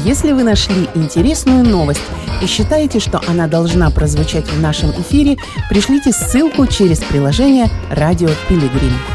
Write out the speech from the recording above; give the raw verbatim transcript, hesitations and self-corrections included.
Если вы нашли интересную новость и считаете, что она должна прозвучать в нашем эфире, пришлите ссылку через приложение «Радио Пилигрим».